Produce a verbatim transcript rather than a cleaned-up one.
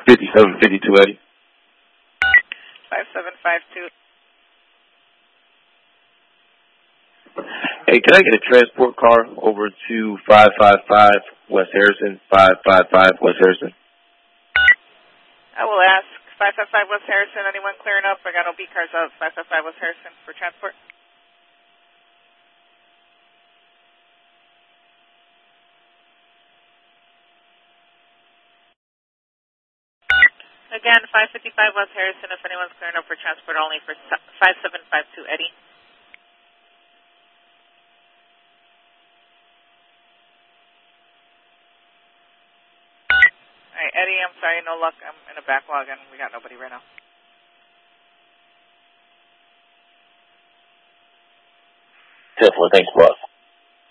fifty-seven fifty-two, Eddie. five seven five two. Hey, can I get a transport car over to five five five West Harrison, five five five West Harrison? I will ask five five five West Harrison. Anyone clearing up? I got no B cars out. five five five West Harrison for transport. Again, five fifty-five West Harrison. If anyone's clearing up for transport only for five seven five two, Eddie. All right, Eddie, I'm sorry, no luck. I'm in a backlog and we got nobody right now. Definitely, thanks, boss.